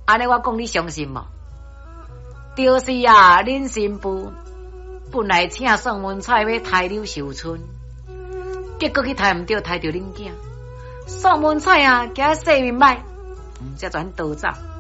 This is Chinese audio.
安尼我讲你相信无？就是啊，恁新妇本来请宋文彩要抬柳寿春，结果去抬唔到，抬到恁囝。宋文彩啊，惊洗面歹，才转倒走。